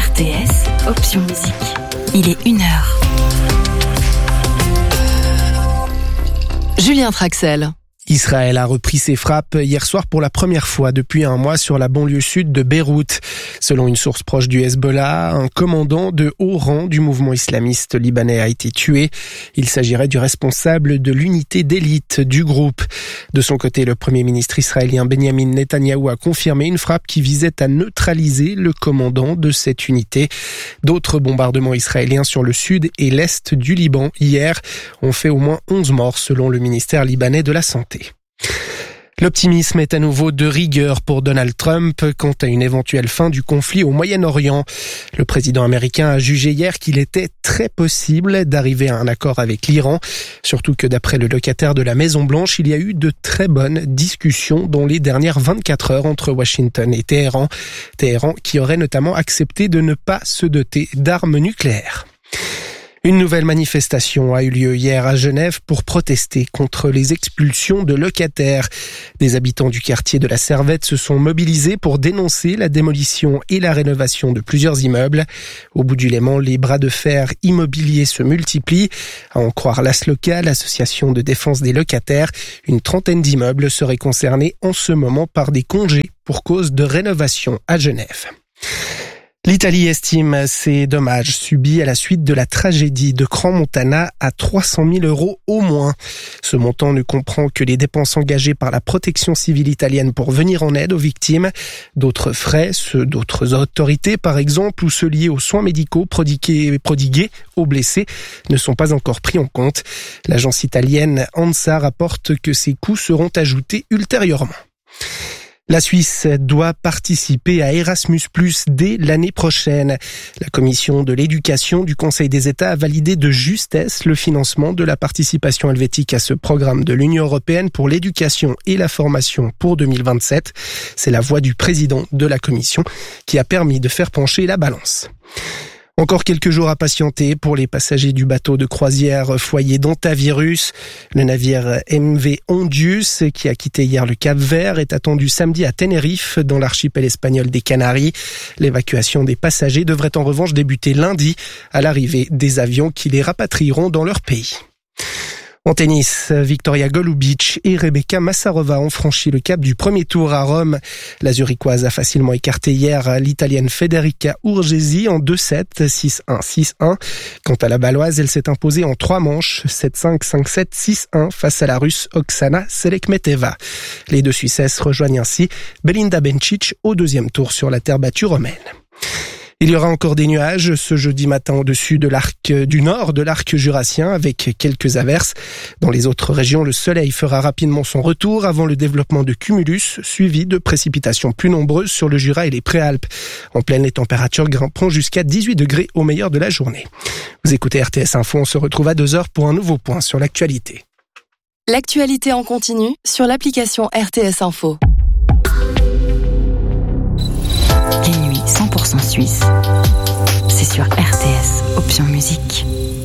RTS, option musique. Il est 1h. Julien Traxel. Israël a repris ses frappes hier soir pour la première fois depuis un mois sur la banlieue sud de Beyrouth. Selon une source proche du Hezbollah, un commandant de haut rang du mouvement islamiste libanais a été tué. Il s'agirait du responsable de l'unité d'élite du groupe. De son côté, le premier ministre israélien Benjamin Netanyahou a confirmé une frappe qui visait à neutraliser le commandant de cette unité. D'autres bombardements israéliens sur le sud et l'est du Liban hier ont fait au moins 11 morts selon le ministère libanais de la Santé. L'optimisme est à nouveau de rigueur pour Donald Trump quant à une éventuelle fin du conflit au Moyen-Orient. Le président américain a jugé hier qu'il était très possible d'arriver à un accord avec l'Iran, surtout que d'après le locataire de la Maison-Blanche, il y a eu de très bonnes discussions dans les dernières 24 heures entre Washington et Téhéran. Téhéran qui aurait notamment accepté de ne pas se doter d'armes nucléaires. Une nouvelle manifestation a eu lieu hier à Genève pour protester contre les expulsions de locataires. Des habitants du quartier de la Servette se sont mobilisés pour dénoncer la démolition et la rénovation de plusieurs immeubles. Au bout du Léman, les bras de fer immobiliers se multiplient. À en croire l'AS Local, l'association de défense des locataires, une trentaine d'immeubles seraient concernés en ce moment par des congés pour cause de rénovation à Genève. L'Italie estime ses dommages subis à la suite de la tragédie de Crans-Montana à 300 000 € au moins. Ce montant ne comprend que les dépenses engagées par la protection civile italienne pour venir en aide aux victimes. D'autres frais, ceux d'autres autorités par exemple, ou ceux liés aux soins médicaux prodigués aux blessés, ne sont pas encore pris en compte. L'agence italienne ANSA rapporte que ces coûts seront ajoutés ultérieurement. La Suisse doit participer à Erasmus+ dès l'année prochaine. La commission de l'éducation du Conseil des États a validé de justesse le financement de la participation helvétique à ce programme de l'Union européenne pour l'éducation et la formation pour 2027. C'est la voix du président de la commission qui a permis de faire pencher la balance. Encore quelques jours à patienter pour les passagers du bateau de croisière foyer d'Antavirus. Le navire MV Ondius, qui a quitté hier le Cap-Vert, est attendu samedi à Tenerife, dans l'archipel espagnol des Canaries. L'évacuation des passagers devrait en revanche débuter lundi, à l'arrivée des avions qui les rapatrieront dans leur pays. En tennis, Victoria Golubic et Rebecca Massarova ont franchi le cap du premier tour à Rome. La Zurichoise a facilement écarté hier l'Italienne Federica Urgesi en 2-7, 6-1, 6-1. Quant à la Baloise, elle s'est imposée en 3 manches, 7-5, 5-7, 6-1 face à la Russe Oksana Selekmeteva. Les deux Suissesses rejoignent ainsi Belinda Bencic au deuxième tour sur la terre battue romaine. Il y aura encore des nuages ce jeudi matin au-dessus de l'arc du nord de l'arc jurassien avec quelques averses. Dans les autres régions, le soleil fera rapidement son retour avant le développement de cumulus suivi de précipitations plus nombreuses sur le Jura et les Préalpes. En pleine, les températures grimperont jusqu'à 18 degrés au meilleur de la journée. Vous écoutez RTS Info, on se retrouve à 2h pour un nouveau point sur l'actualité. L'actualité en continu sur l'application RTS Info. Les nuits 100% suisse, c'est sur RTS, option musique.